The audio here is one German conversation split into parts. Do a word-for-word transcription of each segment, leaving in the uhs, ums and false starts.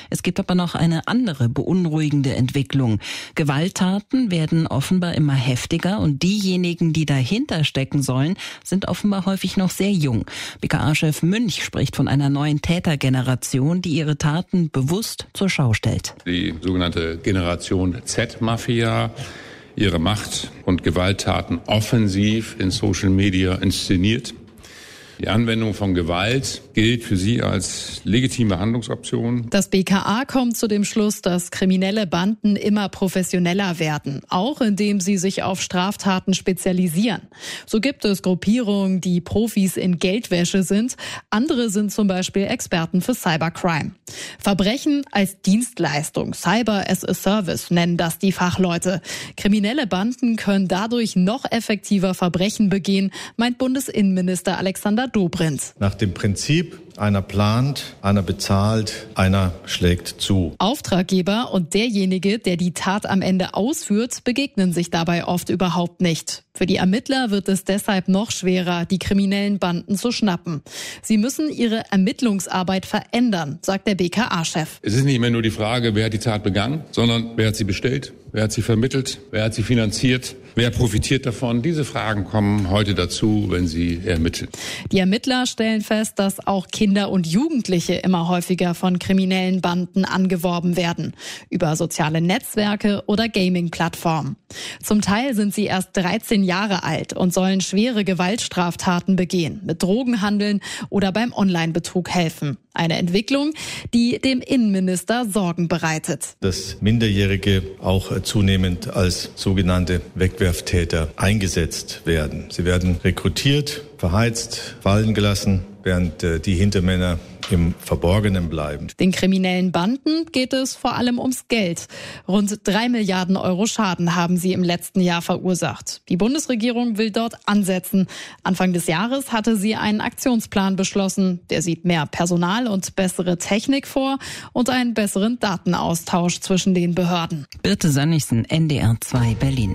Es gibt aber noch eine andere beunruhigende Entwicklung. Gewalttaten werden offenbar immer heftiger und diejenigen, die dahinter stecken sollen, sind offenbar häufig noch sehr jung. B K A-Chef Münch spricht von einer neuen Tätergeneration, die ihre Taten bewusst zur Schau stellt. Die sogenannte Generation Z-Mafia ihre Macht- und Gewalttaten offensiv in Social Media inszeniert. Die Anwendung von Gewalt gilt für sie als legitime Handlungsoption. Das B K A kommt zu dem Schluss, dass kriminelle Banden immer professioneller werden, auch indem sie sich auf Straftaten spezialisieren. So gibt es Gruppierungen, die Profis in Geldwäsche sind. Andere sind zum Beispiel Experten für Cybercrime. Verbrechen als Dienstleistung, Cyber as a Service nennen das die Fachleute. Kriminelle Banden können dadurch noch effektiver Verbrechen begehen, meint Bundesinnenminister Alexander Dobrindt. Nach dem Prinzip, einer plant, einer bezahlt, einer schlägt zu. Auftraggeber und derjenige, der die Tat am Ende ausführt, begegnen sich dabei oft überhaupt nicht. Für die Ermittler wird es deshalb noch schwerer, die kriminellen Banden zu schnappen. Sie müssen ihre Ermittlungsarbeit verändern, sagt der B K A-Chef. Es ist nicht mehr nur die Frage, wer hat die Tat begangen, sondern wer hat sie bestellt, wer hat sie vermittelt, wer hat sie finanziert, wer profitiert davon. Diese Fragen kommen heute dazu, wenn sie ermitteln. Die Ermittler stellen fest, dass auch Kinder und Jugendliche immer häufiger von kriminellen Banden angeworben werden. Über soziale Netzwerke oder Gaming-Plattformen. Zum Teil sind sie erst dreizehn Jahre alt und sollen schwere Gewaltstraftaten begehen, mit Drogenhandeln oder beim Online-Betrug helfen. Eine Entwicklung, die dem Innenminister Sorgen bereitet. Dass Minderjährige auch zunehmend als sogenannte Wegwerftäter eingesetzt werden. Sie werden rekrutiert, verheizt, fallen gelassen, während die Hintermänner im Verborgenen bleiben. Den kriminellen Banden geht es vor allem ums Geld. Rund drei Milliarden Euro Schaden haben sie im letzten Jahr verursacht. Die Bundesregierung will dort ansetzen. Anfang des Jahres hatte sie einen Aktionsplan beschlossen. Der sieht mehr Personal und bessere Technik vor und einen besseren Datenaustausch zwischen den Behörden. Birte Sönnigsen, N D R zwei Berlin.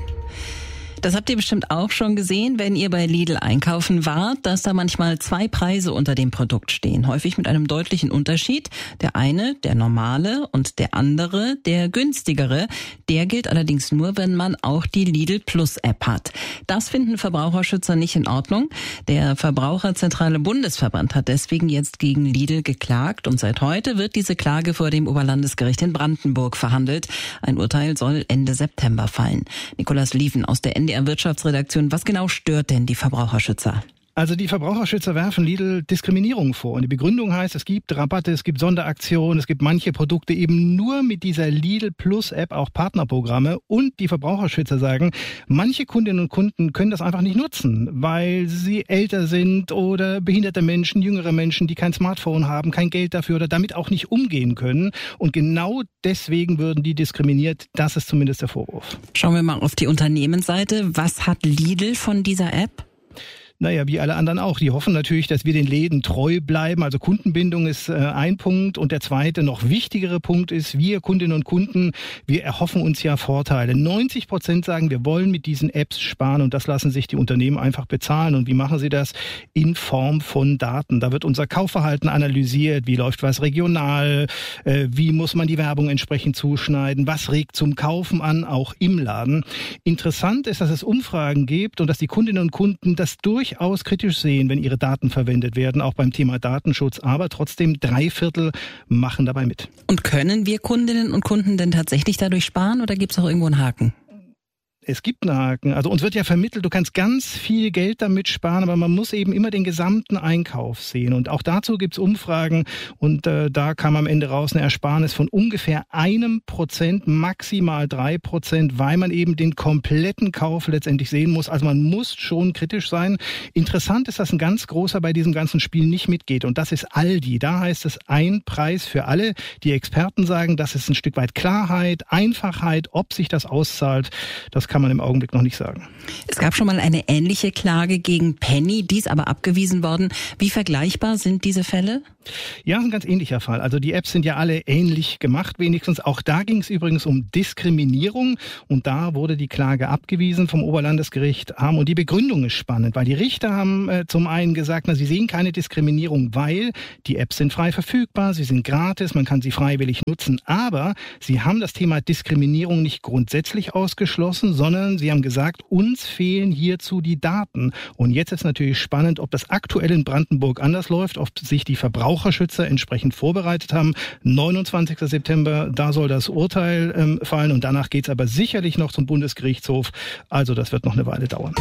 Das habt ihr bestimmt auch schon gesehen, wenn ihr bei Lidl einkaufen wart, dass da manchmal zwei Preise unter dem Produkt stehen. Häufig mit einem deutlichen Unterschied. Der eine, der normale, und der andere, der günstigere. Der gilt allerdings nur, wenn man auch die Lidl Plus App hat. Das finden Verbraucherschützer nicht in Ordnung. Der Verbraucherzentrale Bundesverband hat deswegen jetzt gegen Lidl geklagt. Und seit heute wird diese Klage vor dem Oberlandesgericht in Brandenburg verhandelt. Ein Urteil soll Ende September fallen. Nikolaus Lieven aus der N D R Wirtschaftsredaktion. Was genau stört denn die Verbraucherschützer? Also die Verbraucherschützer werfen Lidl Diskriminierung vor. Und die Begründung heißt, es gibt Rabatte, es gibt Sonderaktionen, es gibt manche Produkte eben nur mit dieser Lidl Plus App, auch Partnerprogramme. Und die Verbraucherschützer sagen, manche Kundinnen und Kunden können das einfach nicht nutzen, weil sie älter sind oder behinderte Menschen, jüngere Menschen, die kein Smartphone haben, kein Geld dafür oder damit auch nicht umgehen können. Und genau deswegen würden die diskriminiert. Das ist zumindest der Vorwurf. Schauen wir mal auf die Unternehmensseite. Was hat Lidl von dieser App? Naja, wie alle anderen auch. Die hoffen natürlich, dass wir den Läden treu bleiben. Also Kundenbindung ist äh, ein Punkt. Und der zweite, noch wichtigere Punkt ist, wir Kundinnen und Kunden, wir erhoffen uns ja Vorteile. neunzig Prozent sagen, wir wollen mit diesen Apps sparen. Und das lassen sich die Unternehmen einfach bezahlen. Und wie machen sie das? In Form von Daten. Da wird unser Kaufverhalten analysiert. Wie läuft was regional? Äh, wie muss man die Werbung entsprechend zuschneiden? Was regt zum Kaufen an, auch im Laden? Interessant ist, dass es Umfragen gibt und dass die Kundinnen und Kunden das durch durchaus kritisch sehen, wenn ihre Daten verwendet werden, auch beim Thema Datenschutz. Aber trotzdem drei Viertel machen dabei mit. Und können wir Kundinnen und Kunden denn tatsächlich dadurch sparen oder gibt es auch irgendwo einen Haken? Es gibt einen Haken. Also uns wird ja vermittelt, du kannst ganz viel Geld damit sparen, aber man muss eben immer den gesamten Einkauf sehen. Und auch dazu gibt's Umfragen und äh, da kam am Ende raus eine Ersparnis von ungefähr einem Prozent, maximal drei Prozent, weil man eben den kompletten Kauf letztendlich sehen muss. Also man muss schon kritisch sein. Interessant ist, dass ein ganz großer bei diesem ganzen Spiel nicht mitgeht und das ist Aldi. Da heißt es ein Preis für alle. Die Experten sagen, das ist ein Stück weit Klarheit, Einfachheit, ob sich das auszahlt. Das kann kann man im Augenblick noch nicht sagen. Es gab schon mal eine ähnliche Klage gegen Penny, die ist aber abgewiesen worden. Wie vergleichbar sind diese Fälle? Ja, ein ganz ähnlicher Fall. Also die Apps sind ja alle ähnlich gemacht, wenigstens. Auch da ging es übrigens um Diskriminierung und da wurde die Klage abgewiesen vom Oberlandesgericht Hamm. Und die Begründung ist spannend, weil die Richter haben äh, zum einen gesagt, na, sie sehen keine Diskriminierung, weil die Apps sind frei verfügbar, sie sind gratis, man kann sie freiwillig nutzen. Aber sie haben das Thema Diskriminierung nicht grundsätzlich ausgeschlossen, sondern sie haben gesagt, uns fehlen hierzu die Daten. Und jetzt ist natürlich spannend, ob das aktuell in Brandenburg anders läuft, ob sich die Verbraucherschützer entsprechend vorbereitet haben. neunundzwanzigster September, da soll das Urteil ähm, fallen und danach geht's aber sicherlich noch zum Bundesgerichtshof. Also das wird noch eine Weile dauern.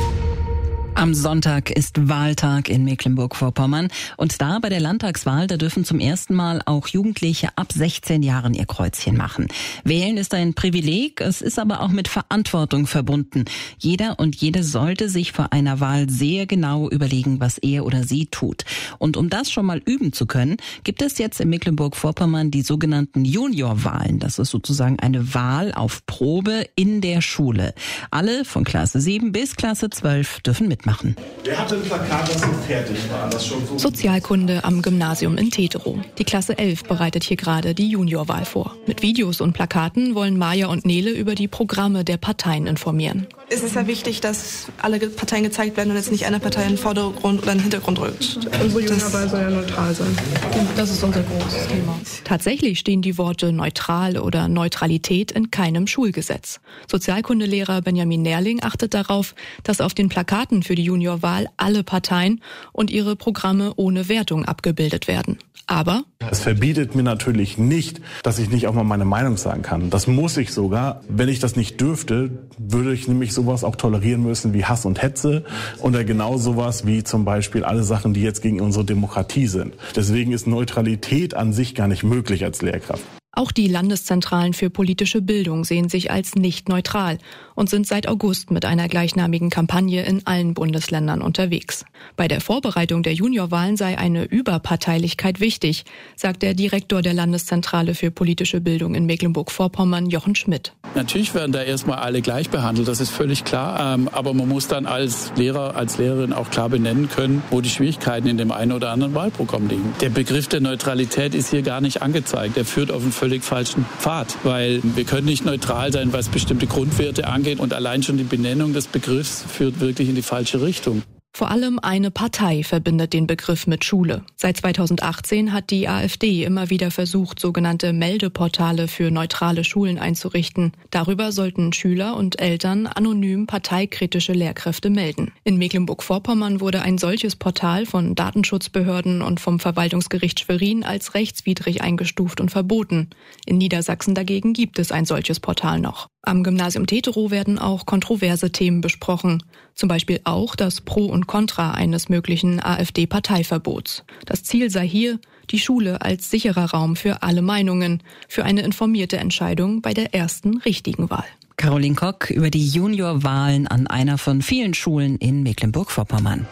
Am Sonntag ist Wahltag in Mecklenburg-Vorpommern und da bei der Landtagswahl, da dürfen zum ersten Mal auch Jugendliche ab sechzehn Jahren ihr Kreuzchen machen. Wählen ist ein Privileg, es ist aber auch mit Verantwortung verbunden. Jeder und jede sollte sich vor einer Wahl sehr genau überlegen, was er oder sie tut. Und um das schon mal üben zu können, gibt es jetzt in Mecklenburg-Vorpommern die sogenannten Juniorwahlen. Das ist sozusagen eine Wahl auf Probe in der Schule. Alle von Klasse sieben bis Klasse zwölf dürfen mitmachen. Machen. Wer hatte ein Plakat, das noch fertig war? Das schon so Sozialkunde am Gymnasium in Teterow. Die Klasse elf bereitet hier gerade die Juniorwahl vor. Mit Videos und Plakaten wollen Maja und Nele über die Programme der Parteien informieren. Es ist ja wichtig, dass alle Parteien gezeigt werden und jetzt nicht eine Partei in den Vordergrund oder in den Hintergrund rückt. Unsere Juniorwahl soll ja neutral sein. Das ist unser großes Thema. Tatsächlich stehen die Worte neutral oder Neutralität in keinem Schulgesetz. Sozialkundelehrer Benjamin Nerling achtet darauf, dass auf den Plakaten für die Juniorwahl alle Parteien und ihre Programme ohne Wertung abgebildet werden. Aber es verbietet mir natürlich nicht, dass ich nicht auch mal meine Meinung sagen kann. Das muss ich sogar. Wenn ich das nicht dürfte, würde ich nämlich sowas auch tolerieren müssen wie Hass und Hetze oder genau sowas wie zum Beispiel alle Sachen, die jetzt gegen unsere Demokratie sind. Deswegen ist Neutralität an sich gar nicht möglich als Lehrkraft. Auch die Landeszentralen für politische Bildung sehen sich als nicht neutral und sind seit August mit einer gleichnamigen Kampagne in allen Bundesländern unterwegs. Bei der Vorbereitung der Juniorwahlen sei eine Überparteilichkeit wichtig, sagt der Direktor der Landeszentrale für politische Bildung in Mecklenburg-Vorpommern, Jochen Schmidt. Natürlich werden da erstmal alle gleich behandelt, das ist völlig klar. Aber man muss dann als Lehrer, als Lehrerin auch klar benennen können, wo die Schwierigkeiten in dem einen oder anderen Wahlprogramm liegen. Der Begriff der Neutralität ist hier gar nicht angezeigt. Er führt auf einen völlig falschen Pfad, weil wir können nicht neutral sein, was bestimmte Grundwerte angeht und allein schon die Benennung des Begriffs führt wirklich in die falsche Richtung. Vor allem eine Partei verbindet den Begriff mit Schule. Seit zweitausendachtzehn hat die AfD immer wieder versucht, sogenannte Meldeportale für neutrale Schulen einzurichten. Darüber sollten Schüler und Eltern anonym parteikritische Lehrkräfte melden. In Mecklenburg-Vorpommern wurde ein solches Portal von Datenschutzbehörden und vom Verwaltungsgericht Schwerin als rechtswidrig eingestuft und verboten. In Niedersachsen dagegen gibt es ein solches Portal noch. Am Gymnasium Teterow werden auch kontroverse Themen besprochen. Zum Beispiel auch das Pro und Contra eines möglichen AfD-Parteiverbots. Das Ziel sei hier, die Schule als sicherer Raum für alle Meinungen, für eine informierte Entscheidung bei der ersten richtigen Wahl. Caroline Kock über die Juniorwahlen an einer von vielen Schulen in Mecklenburg-Vorpommern.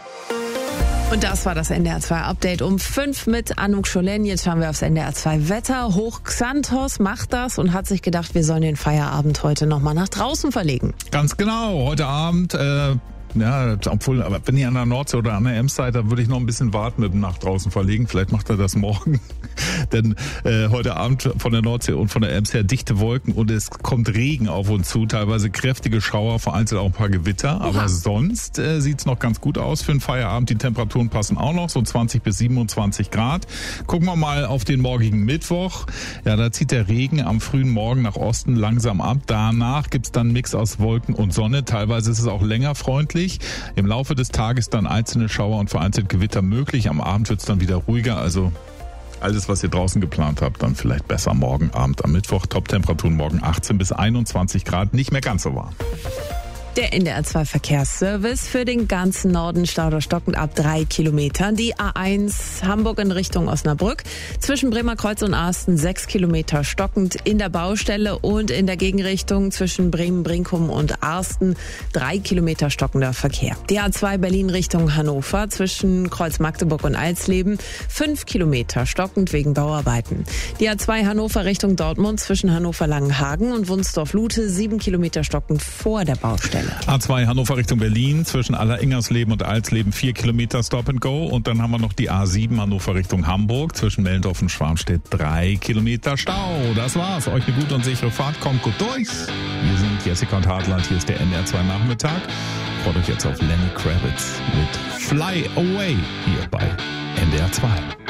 Und das war das N D R zwei Update um fünf mit Anouk Scholen. Jetzt schauen wir aufs N D R zwei Wetter. Hoch Xanthos macht das und hat sich gedacht, wir sollen den Feierabend heute nochmal nach draußen verlegen. Ganz genau. Heute Abend, äh, ja, obwohl, aber wenn ihr an der Nordsee oder an der Ems seid, dann würde ich noch ein bisschen warten mit dem nach draußen verlegen. Vielleicht macht er das morgen. Denn äh, heute Abend von der Nordsee und von der Ems her dichte Wolken und es kommt Regen auf uns zu, teilweise kräftige Schauer, vereinzelt auch ein paar Gewitter. Oha. Aber sonst äh, sieht's noch ganz gut aus für den Feierabend. Die Temperaturen passen auch noch, so zwanzig bis siebenundzwanzig Grad. Gucken wir mal auf den morgigen Mittwoch. Ja, da zieht der Regen am frühen Morgen nach Osten langsam ab. Danach gibt's dann einen Mix aus Wolken und Sonne. Teilweise ist es auch länger freundlich. Im Laufe des Tages dann einzelne Schauer und vereinzelt Gewitter möglich. Am Abend wird's dann wieder ruhiger, also alles, was ihr draußen geplant habt, dann vielleicht besser morgen Abend am Mittwoch. Top-Temperaturen morgen achtzehn bis einundzwanzig Grad, nicht mehr ganz so warm. Der N D R zwei Verkehrsservice für den ganzen Norden Stau stockend ab drei Kilometern. Die A eins Hamburg in Richtung Osnabrück. Zwischen Bremerkreuz und Asten sechs Kilometer stockend in der Baustelle und in der Gegenrichtung zwischen Bremen-Brinkum und Arsten drei Kilometer stockender Verkehr. Die A zwei Berlin Richtung Hannover zwischen Kreuz Magdeburg und Alsleben fünf Kilometer stockend wegen Bauarbeiten. Die A zwei Hannover Richtung Dortmund zwischen Hannover-Langenhagen und Wunsdorf-Lute sieben Kilometer stockend vor der Baustelle. A zwei Hannover Richtung Berlin zwischen Alleringers-Leben und Alsleben vier Kilometer Stop and Go. Und dann haben wir noch die A sieben Hannover Richtung Hamburg zwischen Mellendorf und Schwarmstedt drei Kilometer Stau. Das war's. Euch eine gute und sichere Fahrt. Kommt gut durch. Wir sind Jessica und Hartland. Hier ist der N D R zwei Nachmittag. Freut euch jetzt auf Lenny Kravitz mit Fly Away hier bei N D R zwei.